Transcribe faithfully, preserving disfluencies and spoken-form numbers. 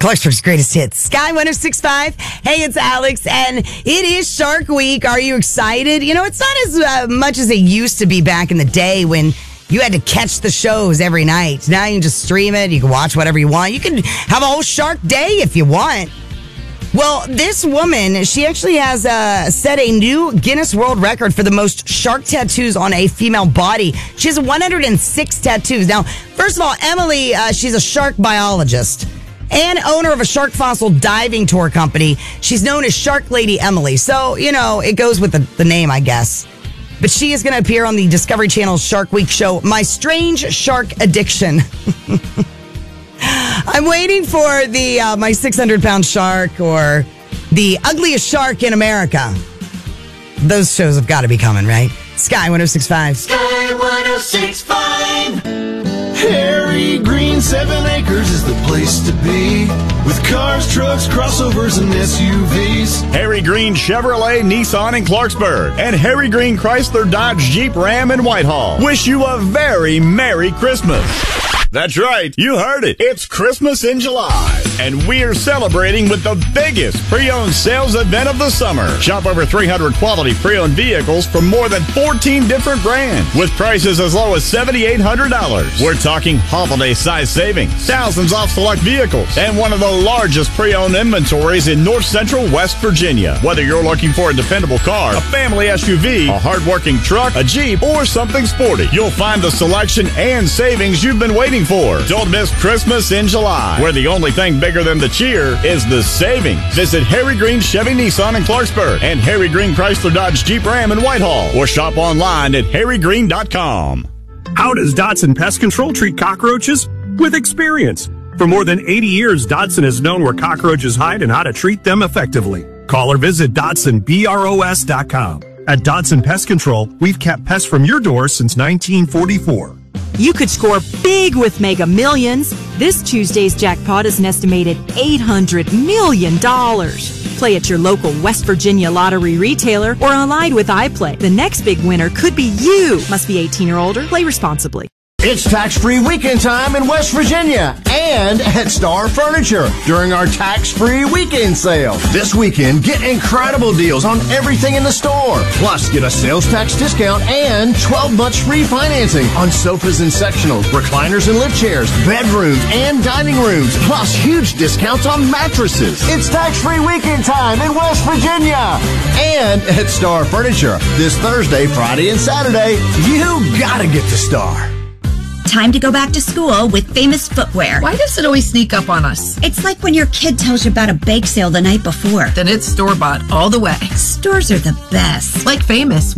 Clarksburg's greatest hits. Sky one oh six point five. Hey, it's Alex, and it is Shark Week. Are you excited? You know, it's not as uh, much as it used to be back in the day when you had to catch the shows every night. Now you can just stream it. You can watch whatever you want. You can have a whole Shark Day if you want. Well, this woman, she actually has uh, set a new Guinness World Record for the most shark tattoos on a female body. She has one hundred six tattoos. Now, first of all, Emily, uh, she's a shark biologist and owner of a shark fossil diving tour company. She's known as Shark Lady Emily. So, you know, it goes with the, the name, I guess. But she is going to appear on the Discovery Channel's Shark Week show, My Strange Shark Addiction. I'm waiting for the uh, My six hundred pound Shark or The Ugliest Shark in America. Those shows have got to be coming, right? Sky one oh six point five. Sky one oh six point five. Harry Green Seven Acres is the place to be, with cars, trucks, crossovers, and S U Vs. Harry Green Chevrolet, Nissan in Clarksburg, and Harry Green Chrysler, Dodge, Jeep, Ram in Whitehall wish you a very Merry Christmas. That's right, you heard it. It's Christmas in July, and we're celebrating with the biggest pre-owned sales event of the summer. Shop over three hundred quality pre-owned vehicles from more than fourteen different brands, with prices as low as seven thousand eight hundred dollars. We're talking holiday-size savings, thousands off select vehicles, and one of the largest pre-owned inventories in North Central West Virginia. Whether you're looking for a dependable car, a family S U V, a hard-working truck, a Jeep, or something sporty, you'll find the selection and savings you've been waiting for. Don't miss Christmas in July, where the only thing bigger than the cheer is the savings. Visit Harry Green Chevy Nissan in Clarksburg and Harry Green Chrysler Dodge Jeep Ram in Whitehall, or shop online at harry green dot com. How does Dotson Pest Control treat cockroaches? With experience. For more than eighty years, Dotson has known where cockroaches hide and how to treat them effectively. Call or visit Dotson Bros dot com. At Dotson Pest Control, we've kept pests from your door since nineteen forty-four. You could score big with Mega Millions. This Tuesday's jackpot is an estimated eight hundred million dollars. Play at your local West Virginia lottery retailer or online with iPlay. The next big winner could be you. Must be eighteen or older. Play responsibly. It's tax-free weekend time in West Virginia and at Star Furniture during our tax-free weekend sale. This weekend, get incredible deals on everything in the store. Plus, get a sales tax discount and twelve months free financing on sofas and sectionals, recliners and lift chairs, bedrooms and dining rooms. Plus, huge discounts on mattresses. It's tax-free weekend time in West Virginia and at Star Furniture. This Thursday, Friday, and Saturday, you gotta get to Star. Time to go back to school with Famous Footwear. Why does it always sneak up on us? It's like when your kid tells you about a bake sale the night before. Then it's store-bought all the way. Stores are the best. Like Famous.